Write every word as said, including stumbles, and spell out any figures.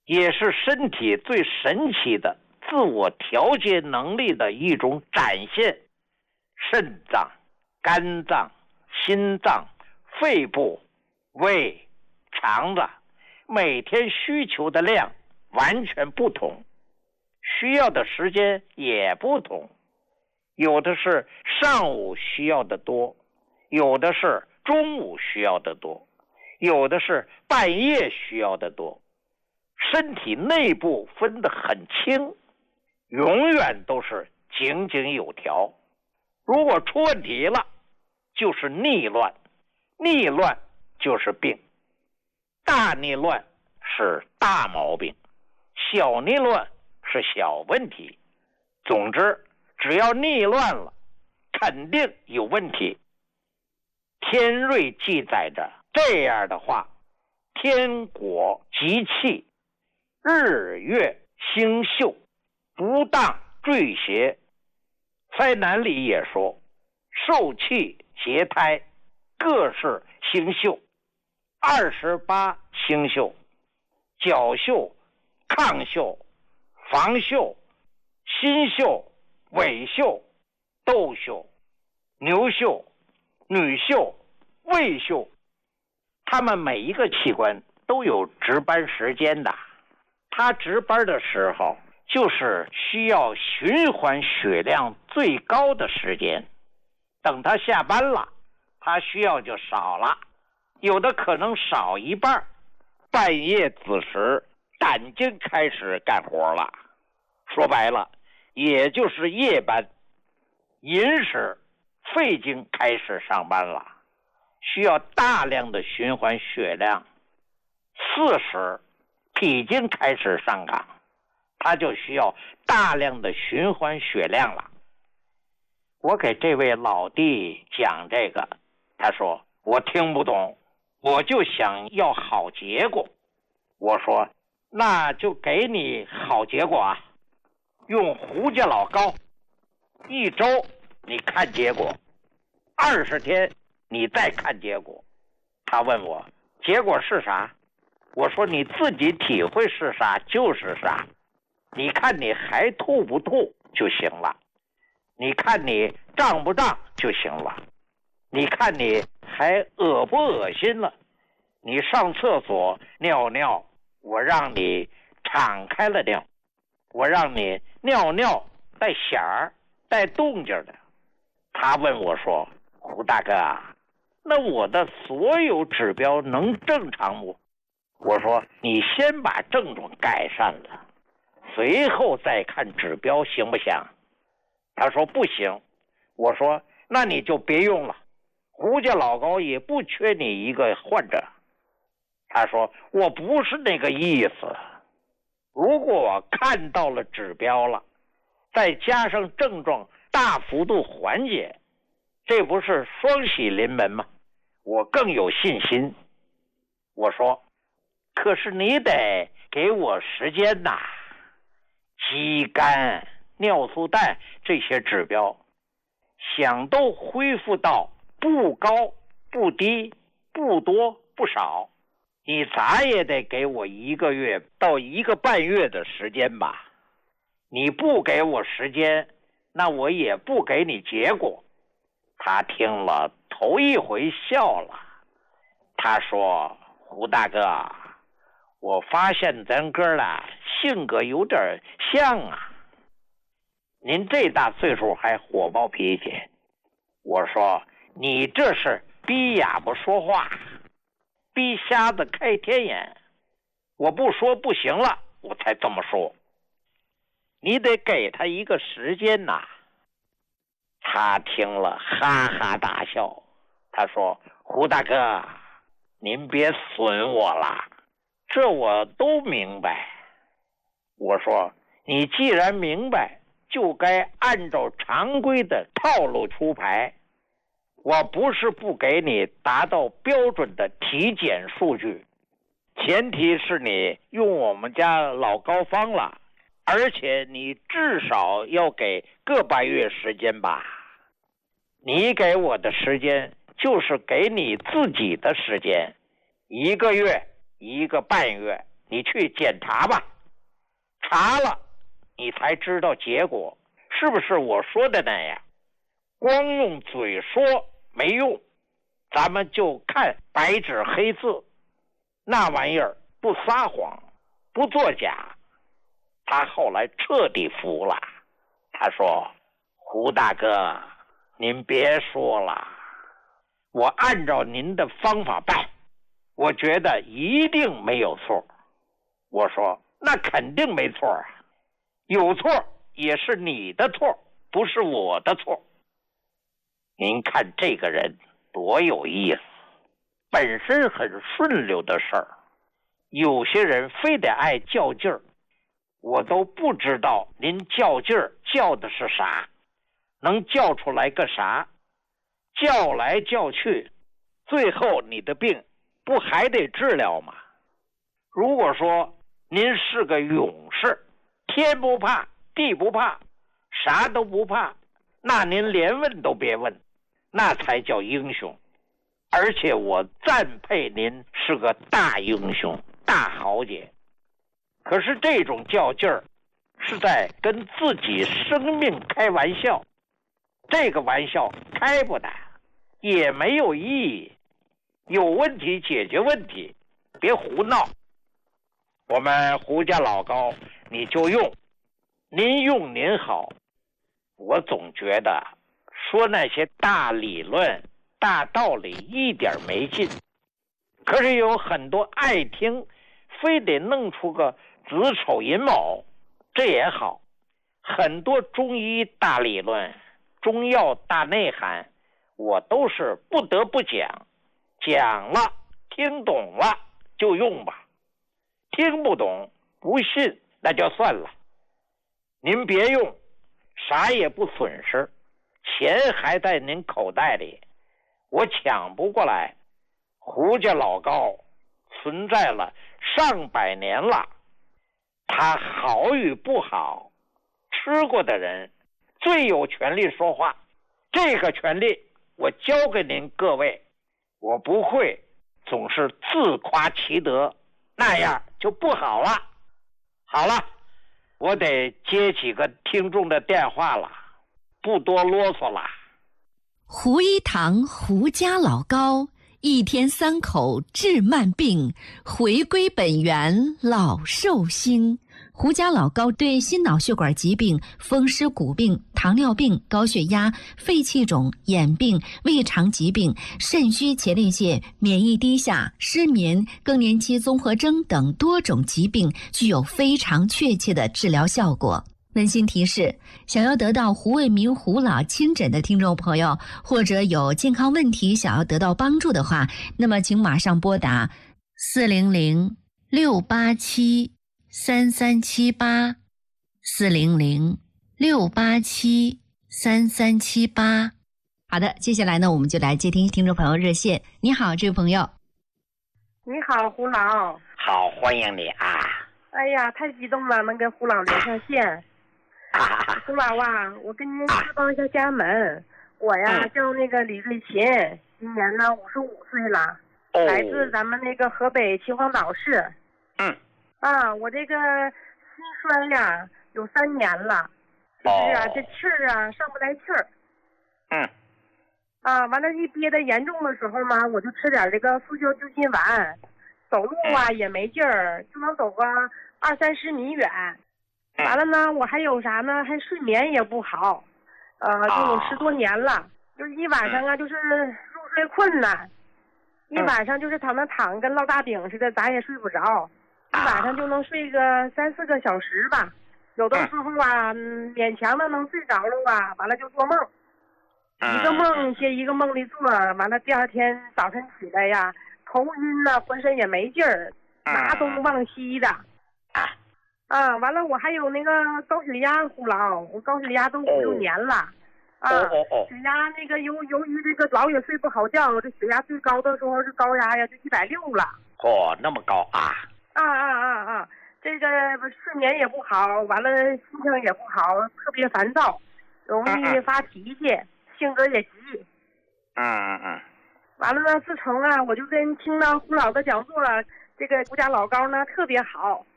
也是身体最神奇的自我调节能力的一种展现。肾脏、肝脏、心脏、肺部、胃、肠子每天需求的量完全不同，需要的时间也不同，有的是上午需要的多，有的是中午需要的多，有的是半夜需要的多。身体内部分得很清，永远都是井井有条。如果出问题了，就是逆乱，逆乱就是病。大逆乱是大毛病，小逆乱是小问题。总之，只要逆乱了，肯定有问题。天瑞记载着这样的话：天国吉气，日月星宿，不当坠邪。灾难里也说，受气节胎，各是星宿，二十八星宿，角宿、亢宿、房宿、心宿、尾宿、斗宿、牛宿、女宿、胃宿，他们每一个器官都有值班时间的。他值班的时候就是需要循环血量最高的时间，等他下班了，他需要就少了，有的可能少一半。半夜子时胆经开始干活了，说白了也就是夜班。寅时肺经开始上班了，需要大量的循环血量。巳时脾经开始上岗，他就需要大量的循环血量了。我给这位老弟讲这个，他说我听不懂，我就想要好结果。我说那就给你好结果啊，用胡家老膏，一周你看结果，二十天你再看结果。他问我结果是啥，我说你自己体会是啥就是啥，你看你还吐不吐就行了，你看你胀不胀就行了，你看你还恶不恶心了。你上厕所尿尿，我让你敞开了尿，我让你尿尿带响儿带动静的。他问我说胡大哥啊，那我的所有指标能正常不？我说你先把症状改善了，随后再看指标行不行？他说不行。我说那你就别用了，胡家老高也不缺你一个患者。他说我不是那个意思，如果我看到了指标了，再加上症状大幅度缓解，这不是双喜临门吗？我更有信心。我说可是你得给我时间呐，肌酐、尿素氮这些指标想都恢复到不高不低不多不少，你咋也得给我一个月到一个半月的时间吧。你不给我时间，那我也不给你结果。他听了头一回笑了，他说胡大哥，我发现咱哥俩性格有点像啊，您这大岁数还火爆脾气。我说你这是逼哑巴说话，逼瞎子开天眼，我不说不行了，我才这么说。你得给他一个时间呐。他听了哈哈大笑，他说胡大哥，您别损我了，这我都明白。我说你既然明白，就该按照常规的套路出牌。我不是不给你达到标准的体检数据，前提是你用我们家老高方了，而且你至少要给个把月时间吧。你给我的时间就是给你自己的时间，一个月一个半月你去检查吧，查了你才知道结果是不是我说的那样。光用嘴说没用，咱们就看白纸黑字，那玩意儿不撒谎不作假。他后来彻底服了，他说，胡大哥您别说了，我按照您的方法办，我觉得一定没有错。我说那肯定没错啊，有错也是你的错，不是我的错。您看这个人多有意思，本身很顺溜的事儿，有些人非得爱较劲儿，我都不知道您较劲儿较的是啥，能较出来个啥？较来较去，最后你的病不还得治疗吗？如果说您是个勇士，天不怕地不怕，啥都不怕，那您连问都别问，那才叫英雄。而且我赞佩您是个大英雄大豪杰。可是这种较劲儿是在跟自己生命开玩笑，这个玩笑开不得，也没有意义。有问题解决问题，别胡闹。我们胡家老高你就用，您用您好。我总觉得说那些大理论大道理一点没劲，可是有很多爱听，非得弄出个子丑寅卯，这也好。很多中医大理论中药大内涵我都是不得不讲，讲了听懂了就用吧，听不懂不信那就算了。您别用，啥也不损失，钱还在您口袋里，我抢不过来。胡家老高存在了上百年了，他好与不好，吃过的人最有权利说话。这个权利我交给您各位，我不会总是自夸其德，那样就不好了。好了，我得接几个听众的电话了，不多啰嗦了。 胡一堂胡家老高，一天三口治慢病，回归本源老寿星。胡家老高对心脑血管疾病、风湿骨病、糖尿病、高血压、肺气肿、眼病、胃肠疾病、肾虚前列腺、免疫低下、失眠、更年期综合征等多种疾病具有非常确切的治疗效果。温馨提示，想要得到胡卫民胡老亲诊的听众朋友，或者有健康问题想要得到帮助的话，那么请马上拨打四零零六八七三三七八，四零零六八七三三七八。好的，接下来呢，我们就来接听听众朋友热线。你好，这位朋友。 你好，胡老。 好，欢迎你啊。 哎呀，太激动了，能跟胡老连上线。 啊、 胡老啊，我跟您汇报一下家门。我呀、嗯、叫那个李瑞琴，今年呢五十五岁了，哦、来自咱们那个河北秦皇岛市。 嗯。 啊，我这个心衰呀有三年了，就是啊、哦、这气儿啊上不来气儿。 嗯。 啊，完了，一憋得严重的时候嘛，我就吃点这个速效救心丸，走路啊、嗯、也没劲儿，就能走个二三十米远。完了呢，我还有啥呢？还睡眠也不好，呃，就有十多年了，哦、就是一晚上啊，就是入睡困难，一晚上就是躺那躺跟烙大饼似的，咋也睡不着，一晚上就能睡个三四个小时吧，有的时候啊，嗯、勉强的能睡着了吧，完了就做梦，一个梦接一个梦里做，完了第二天早晨起来呀，头晕呐、啊，浑身也没劲儿，拿东忘西的。啊，完了，我还有那个高血压，胡老，我高血压都五六年了，啊， 哦哦哦、 血压那个由由于这个老也睡不好觉，这血压最高的时候是高压呀，就一百六了。 哦，那么高啊！ 啊啊啊啊！这个睡眠也不好，完了心情也不好，特别烦躁，容易发脾气，嗯嗯性格也急。 嗯嗯嗯。 完了呢，自从啊，我就跟听到胡老的讲座了。 这个胡家老膏呢特别好，